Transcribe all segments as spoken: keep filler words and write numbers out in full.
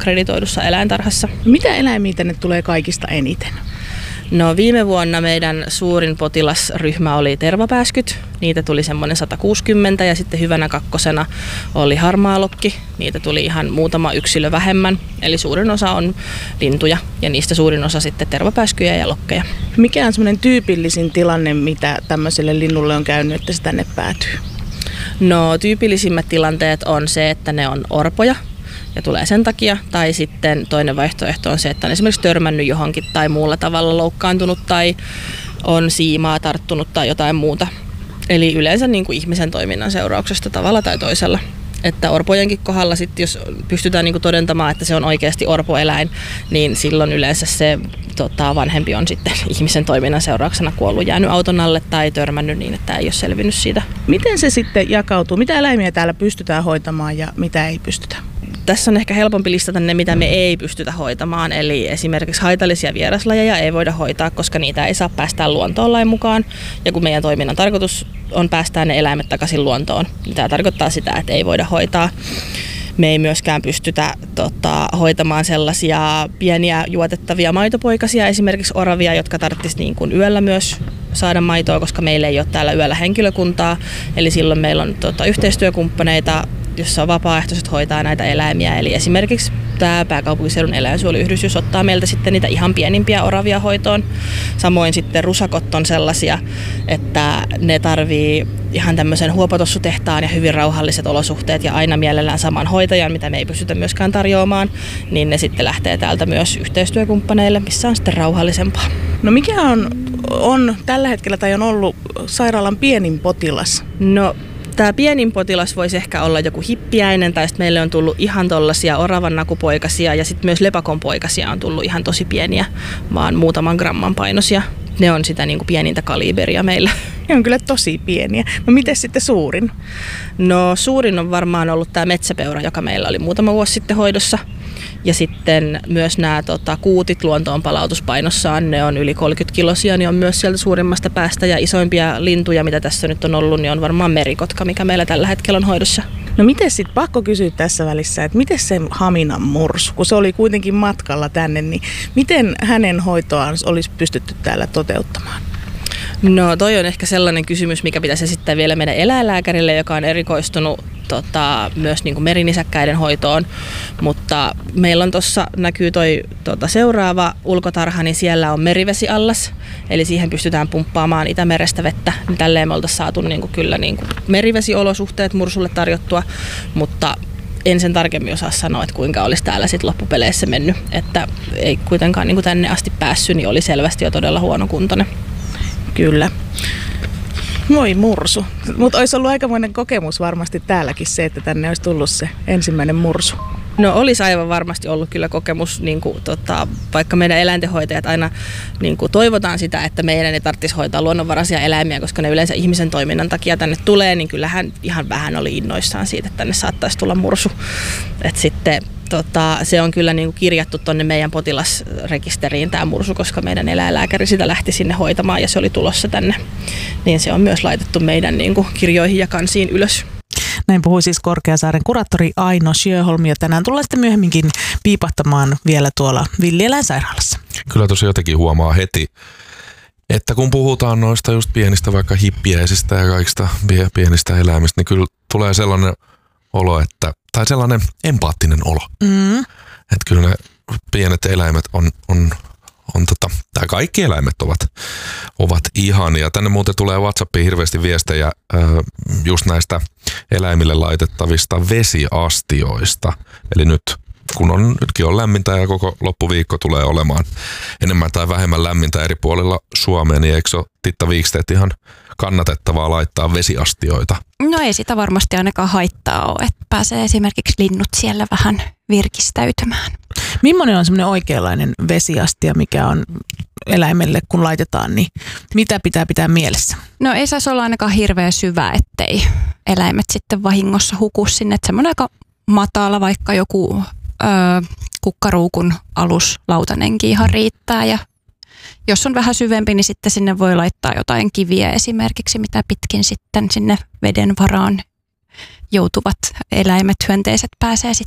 akkreditoidussa eläintarhassa. Mitä eläimiä tänne tulee kaikista eniten? No viime vuonna meidän suurin potilasryhmä oli tervapääskyt. Niitä tuli semmoinen sata kuusikymmentä ja sitten hyvänä kakkosena oli harmaalokki. Niitä tuli ihan muutama yksilö vähemmän. Eli suurin osa on lintuja ja niistä suurin osa sitten tervapääskyjä ja lokkeja. Mikä on semmoinen tyypillisin tilanne, mitä tämmöiselle linnulle on käynyt, että se tänne päätyy? No tyypillisimmät tilanteet on se, että ne on orpoja ja tulee sen takia. Tai sitten toinen vaihtoehto on se, että on esimerkiksi törmännyt johonkin tai muulla tavalla loukkaantunut tai on siimaa tarttunut tai jotain muuta. Eli yleensä niin kuin ihmisen toiminnan seurauksesta tavalla tai toisella. Että orpojenkin kohdalla sitten, jos pystytään niin kuin todentamaan, että se on oikeasti orpoeläin, niin silloin yleensä se tota, vanhempi on sitten ihmisen toiminnan seurauksena kuollut, jäänyt auton alle tai törmännyt niin, että ei ole selvinnyt siitä. Miten se sitten jakautuu? Mitä eläimiä täällä pystytään hoitamaan ja mitä ei pystytä? Tässä on ehkä helpompi listata ne, mitä me ei pystytä hoitamaan. Eli esimerkiksi haitallisia vieraslajeja ei voida hoitaa, koska niitä ei saa päästää luontoon lain mukaan. Ja kun meidän toiminnan tarkoitus on päästää ne eläimet takaisin luontoon, niin tämä tarkoittaa sitä, että ei voida hoitaa. Me ei myöskään pystytä tota, hoitamaan sellaisia pieniä juotettavia maitopoikasia, esimerkiksi oravia, jotka tarvitsisi niin kuin yöllä myös saada maitoa, koska meillä ei ole täällä yöllä henkilökuntaa. Eli silloin meillä on tota, yhteistyökumppaneita, jossa on vapaaehtoiset hoitaa näitä eläimiä. Eli esimerkiksi tämä pääkaupunkiseudun eläinsuojeluyhdistys ottaa meiltä sitten niitä ihan pienimpiä oravia hoitoon. Samoin sitten rusakot on sellaisia, että ne tarvii ihan tämmöisen huopatossutehtaan ja hyvin rauhalliset olosuhteet ja aina mielellään saman hoitajan, mitä me ei pystytä myöskään tarjoamaan, niin ne sitten lähtee täältä myös yhteistyökumppaneille, missä on sitten rauhallisempaa. No mikä on, on tällä hetkellä tai on ollut sairaalan pienin potilas? No tämä pienin potilas voisi ehkä olla joku hippiäinen, tai sitten meille on tullut ihan tollaisia oravannakupoikasia ja sitten myös lepakonpoikasia on tullut ihan tosi pieniä, vaan muutaman gramman painoisia. Ne on sitä niin kuin pienintä kaliberia meillä. Ne on kyllä tosi pieniä. No miten sitten suurin? No suurin on varmaan ollut tämä metsäpeura, joka meillä oli muutama vuosi sitten hoidossa. Ja sitten myös nämä tota, kuutit luontoon palautuspainossaan, ne on yli kolmekymmentä kilosia, niin on myös sieltä suurimmasta päästä. Ja isoimpia lintuja, mitä tässä nyt on ollut, niin on varmaan merikotka, mikä meillä tällä hetkellä on hoidossa. No miten sitten, pakko kysyä tässä välissä, että miten se Haminan mursu, kun se oli kuitenkin matkalla tänne, niin miten hänen hoitoaan olisi pystytty täällä toteuttamaan? No toi on ehkä sellainen kysymys, mikä pitäisi esittää vielä meidän eläinlääkärille, joka on erikoistunut tota, myös niin kuin merinisäkkäiden hoitoon. Mutta meillä on tuossa näkyy toi tota, seuraava ulkotarha, niin siellä on merivesiallas. Eli siihen pystytään pumppaamaan Itämerestä vettä. Niin tälleen me oltaisiin saatu niin kuin, kyllä niin kuin merivesiolosuhteet mursulle tarjottua, mutta en sen tarkemmin osaa sanoa, että kuinka olisi täällä sit loppupeleissä mennyt. Että ei kuitenkaan niin kuin tänne asti päässyt, niin oli selvästi jo todella huonokuntoinen. Kyllä. Moi mursu. Mutta olisi ollut aikamoinen kokemus varmasti täälläkin se, että tänne olisi tullut se ensimmäinen mursu. No olisi aivan varmasti ollut kyllä kokemus, niin kuin, tota, vaikka meidän eläintenhoitajat aina niin kuin, toivotaan sitä, että meidän ei tarvitsisi hoitaa luonnonvaraisia eläimiä, koska ne yleensä ihmisen toiminnan takia tänne tulee, niin kyllähän ihan vähän oli innoissaan siitä, että tänne saattaisi tulla mursu. Et sitten Tota, se on kyllä niin kuin kirjattu tuonne meidän potilasrekisteriin tämä mursu, koska meidän eläinlääkäri sitä lähti sinne hoitamaan ja se oli tulossa tänne. Niin se on myös laitettu meidän niin kuin kirjoihin ja kansiin ylös. Näin puhui siis Korkeasaaren kuraattori Aino Sjöholm ja tänään tullaan sitten myöhemminkin piipahtamaan vielä tuolla villieläinsairaalassa. Kyllä tosi jotenkin huomaa heti, että kun puhutaan noista just pienistä vaikka hippiäisistä ja kaikista pienistä eläimistä, niin kyllä tulee sellainen olo, että tai sellainen empaattinen olo. Mm. Että kyllä ne pienet eläimet on, on, on tota, tai kaikki eläimet ovat, ovat ihania. Tänne muuten tulee WhatsAppiin hirveästi viestejä äh, just näistä eläimille laitettavista vesiastioista. Eli nyt kun on, nytkin on lämmintä ja koko loppuviikko tulee olemaan enemmän tai vähemmän lämmintä eri puolilla Suomea, niin eikö se ole Titta Wikstedt ihan kannatettavaa laittaa vesiastioita? No ei sitä varmasti ainakaan haittaa ole, että pääsee esimerkiksi linnut siellä vähän virkistäytymään. Millainen on semmoinen oikeanlainen vesiastia, mikä on eläimelle kun laitetaan, niin mitä pitää pitää mielessä? No ei saisi olla ainakaan hirveän syvä, ettei eläimet sitten vahingossa huku sinne. Että semmoinen aika matala, vaikka joku ö, kukkaruukun aluslautanenkin ihan riittää ja jos on vähän syvempi, niin sitten sinne voi laittaa jotain kiviä esimerkiksi, mitä pitkin sitten sinne veden varaan joutuvat eläimet, hyönteiset pääsee sitten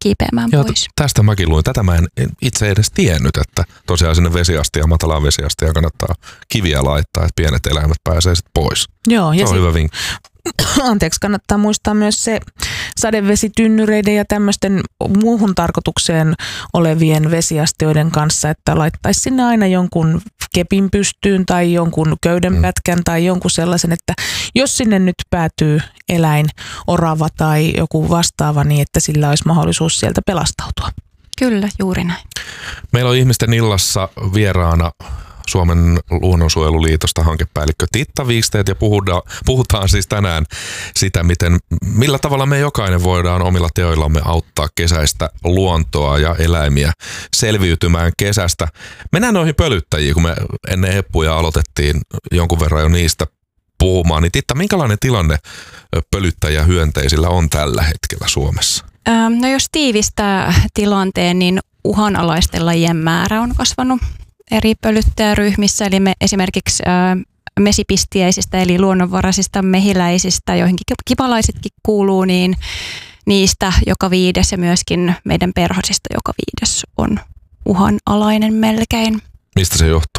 kiipeämään Joo, pois. Tästä mäkin luin. Tätä mä en itse edes tiennyt, että tosiaan sinne vesiastiaan, matalaan vesiastiaan kannattaa kiviä laittaa, että pienet eläimet pääsee sitten pois. Joo, se ja on sit, hyvä vinkki. anteeksi, kannattaa muistaa myös se sadevesitynnyreiden ja tämmöisten muuhun tarkoitukseen olevien vesiastioiden kanssa, että laittaisi sinne aina jonkun kepin pystyyn tai jonkun köydenpätkän mm. tai jonkun sellaisen, että jos sinne nyt päätyy eläin, orava tai joku vastaava, niin että sillä olisi mahdollisuus sieltä pelastautua. Kyllä, juuri näin. Meillä on Ihmisten illassa vieraana Suomen luonnonsuojeluliitosta hankepäällikkö Titta Wikstedt ja puhutaan, puhutaan siis tänään sitä, miten, millä tavalla me jokainen voidaan omilla teoillamme auttaa kesäistä luontoa ja eläimiä selviytymään kesästä. Mennään noihin pölyttäjiin, kun me ennen heppuja aloitettiin jonkun verran jo niistä puhumaan. Niin Titta, minkälainen tilanne pölyttäjähyönteisillä on tällä hetkellä Suomessa? No jos tiivistää tilanteen, niin uhanalaisten lajien määrä on kasvanut eri pölyttäjäryhmissä, eli me esimerkiksi ä, mesipistiäisistä eli luonnonvaraisista mehiläisistä, joihin kipalaisetkin kuuluu, niin niistä joka viides ja myöskin meidän perhosista joka viides on uhanalainen melkein. Mistä se johtuu?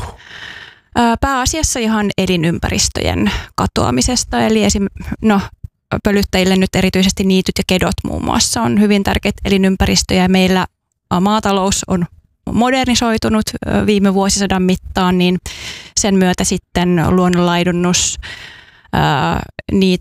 Ä, pääasiassa ihan elinympäristöjen katoamisesta, eli esim. No, pölyttäjille nyt erityisesti niityt ja kedot muun muassa on hyvin tärkeitä elinympäristöjä. Meillä maatalous on modernisoitunut viime vuosisadan mittaan, niin sen myötä sitten luonnonlaidunnus, ää, niit,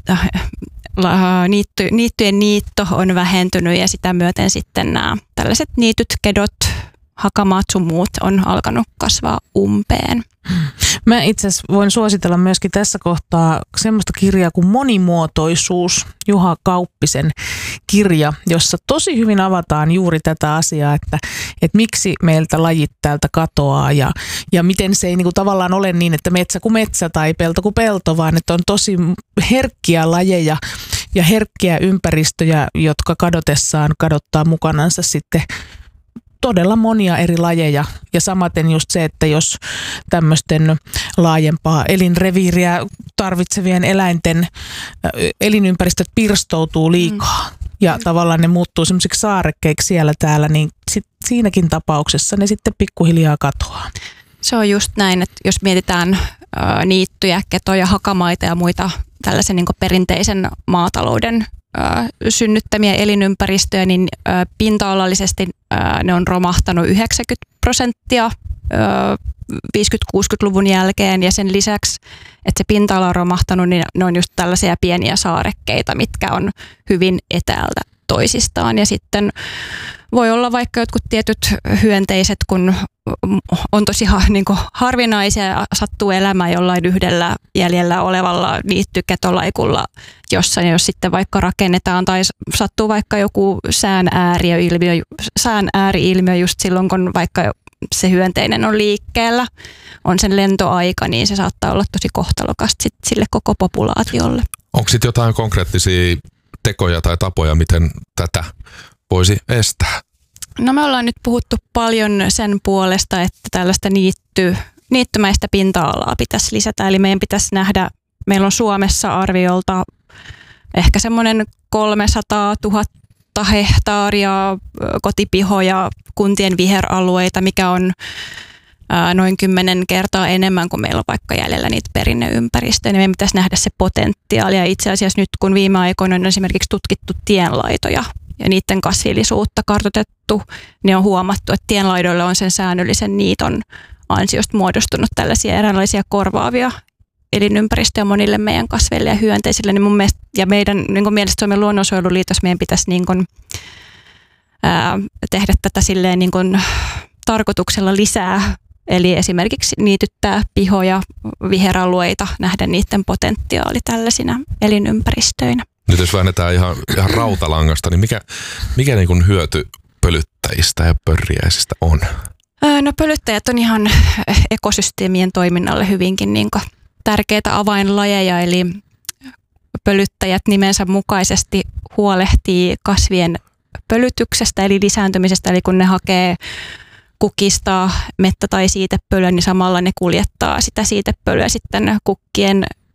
la, niitty, niittyjen niitto on vähentynyt ja sitä myöten sitten nämä tällaiset niityt, kedot, hakamaat sun muut on alkanut kasvaa umpeen. Mä itse asiassa voin suositella myöskin tässä kohtaa semmoista kirjaa kuin Monimuotoisuus, Juha Kauppisen kirja, jossa tosi hyvin avataan juuri tätä asiaa, että, että miksi meiltä lajit täältä katoaa ja, ja miten se ei niin kuin tavallaan ole niin, että metsä kuin metsä tai pelto kuin pelto, vaan että on tosi herkkiä lajeja ja herkkiä ympäristöjä, jotka kadotessaan kadottaa mukanansa sitten todella monia eri lajeja ja samaten just se, että jos tämmöisten laajempaa elinreviiriä tarvitsevien eläinten elinympäristöt pirstoutuu liikaa mm. ja tavallaan ne muuttuu semmoisiksi saarekkeiksi siellä täällä, niin sit siinäkin tapauksessa ne sitten pikkuhiljaa katoaa. Se on just näin, että jos mietitään ä, niittyjä, ketoja, hakamaita ja muita tällaisen niin kuin perinteisen maatalouden synnyttämiä elinympäristöjä, niin pinta-alallisesti ne on romahtanut yhdeksänkymmentä prosenttia viisikymmentä-kuusikymmentäluvun jälkeen ja sen lisäksi, että se pinta-ala on romahtanut, niin ne on just tällaisia pieniä saarekkeita, mitkä on hyvin etäältä toisistaan ja sitten voi olla vaikka jotkut tietyt hyönteiset, kun on tosi niin kuin harvinaisia ja sattuu elämään jollain yhdellä jäljellä olevalla niittyketolaikulla jossain, jos sitten vaikka rakennetaan tai sattuu vaikka joku sään ääriilmiö, sään ääriilmiö just silloin, kun vaikka se hyönteinen on liikkeellä, on sen lentoaika, niin se saattaa olla tosi kohtalokasta sit sille koko populaatiolle. Onko sitten jotain konkreettisia tekoja tai tapoja, miten tätä voisi estää? No me ollaan nyt puhuttu paljon sen puolesta, että tällaista niitty, niittymäistä pinta-alaa pitäisi lisätä. Eli meidän pitäisi nähdä, meillä on Suomessa arviolta ehkä semmoinen kolmesataatuhatta hehtaaria kotipihoja, kuntien viheralueita, mikä on ää, noin kymmenen kertaa enemmän kuin meillä on vaikka jäljellä niitä perinneympäristöjä. Meidän pitäisi nähdä se potentiaali. Ja itse asiassa nyt kun viime aikoina on esimerkiksi tutkittu tienlaitoja, ja niiden kasvillisuutta kartoitettu, niin on huomattu, että tienlaidoille on sen säännöllisen niiton ansiosta muodostunut tällaisia eräänlaisia korvaavia elinympäristöjä monille meidän kasveille ja hyönteisille. Niin mun mielestä, ja meidän niin mielestä Suomen luonnonsuojeluliitossa meidän pitäisi niin kuin, ää, tehdä tätä silleen niin kuin tarkoituksella lisää. Eli esimerkiksi niityttää pihoja, viheralueita, nähdä niiden potentiaali tällaisina elinympäristöinä. Nyt jos väännetään ihan, ihan rautalangasta, niin mikä, mikä niin kuin hyöty pölyttäjistä ja pörriäisistä on? No pölyttäjät on ihan ekosysteemien toiminnalle hyvinkin niin kuin tärkeitä avainlajeja, eli pölyttäjät nimensä mukaisesti huolehtii kasvien pölytyksestä eli lisääntymisestä, eli kun ne hakee kukista mettä- tai siitepölyä, niin samalla ne kuljettaa sitä siitepölyä sitten kukkien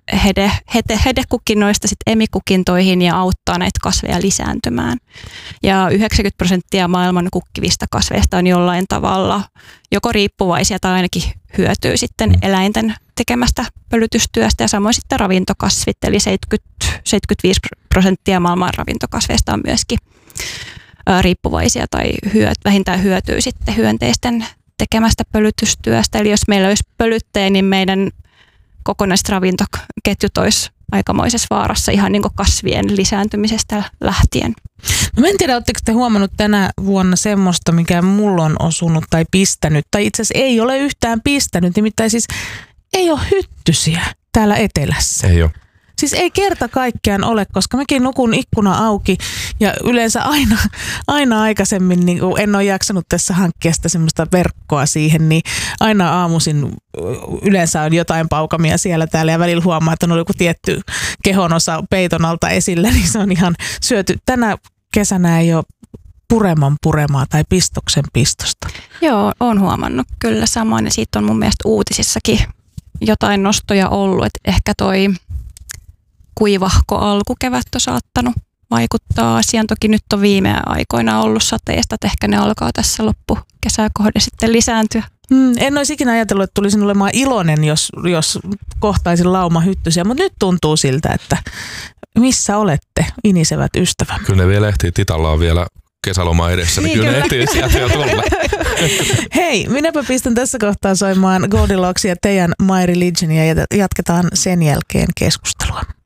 hede, hede, hedekukinnoista sit emikukintoihin ja auttaa näitä kasveja lisääntymään. Ja yhdeksänkymmentä prosenttia maailman kukkivista kasveista on jollain tavalla joko riippuvaisia tai ainakin hyötyy sitten eläinten tekemästä pölytystyöstä ja samoin sitten ravintokasvit, eli seitsemänkymmentä, seitsemänkymmentäviisi prosenttia maailman ravintokasveista on myöskin riippuvaisia tai hyöt, vähintään hyötyy sitten hyönteisten tekemästä pölytystyöstä. Eli jos meillä olisi pölyttejä, niin meidän kokonaiset ravintoketjut olisi aikamoisessa vaarassa ihan niin kuin kasvien lisääntymisestä lähtien. No en tiedä, oletteko te huomannut tänä vuonna semmoista, mikä mulla on osunut tai pistänyt, tai itse asiassa ei ole yhtään pistänyt, nimittäin siis ei ole hyttysiä täällä etelässä. Ei ole. Siis ei kerta kaikkiaan ole, koska mäkin nukun ikkuna auki ja yleensä aina, aina aikaisemmin, niin en ole jaksanut tässä hankkia sitä semmoista verkkoa siihen, niin aina aamuisin yleensä on jotain paukamia siellä täällä ja välillä huomaa, että on joku tietty kehonosa peiton alta esillä, niin se on ihan syöty. Tänä kesänä ei ole pureman puremaa tai pistoksen pistosta. Joo, olen huomannut kyllä samoin ja siitä on mun mielestä uutisissakin jotain nostoja ollut, että ehkä toi kuivahko alkukevät on saattanut vaikuttaa asiaan. Toki nyt on viime aikoina ollut sateista, että ehkä ne alkaa tässä loppukesää kohde sitten lisääntyä. Mm, en olisi ikinä ajatellut, että tulisin olemaan iloinen, jos, jos kohtaisin lauma hyttysiä, mutta nyt tuntuu siltä, että missä olette, inisevät ystävät? Kyllä ne vielä ehtii, Titalla on vielä kesäloma edessä, niin, niin kyllä, kyllä ne ehtii sieltä jo tulla. Hei, minäpä pistän tässä kohtaa soimaan Goldilocksia, teidän My Religionia ja jatketaan sen jälkeen keskustelua.